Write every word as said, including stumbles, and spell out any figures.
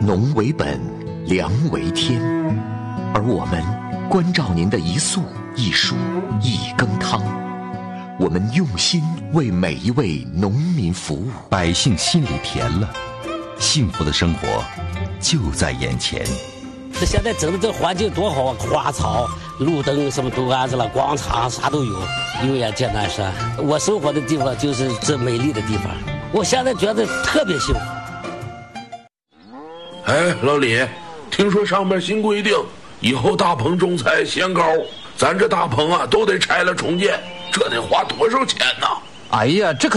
农为本，粮为天，而我们关照您的一粟一蔬一羹汤，我们用心为每一位农民服务， 百姓心里甜了，幸福的生活就在眼前。 这现在整的这环境多好啊，花草、路灯什么都安着了，广场啥都有。永远见南山，我生活的地方就是这美丽的地方，我现在觉得特别幸福。 哎，老李，听说上面新规定，以后大棚种菜限高，咱这大棚啊都得拆了重建，这得花多少钱呢？ 哎呀，这可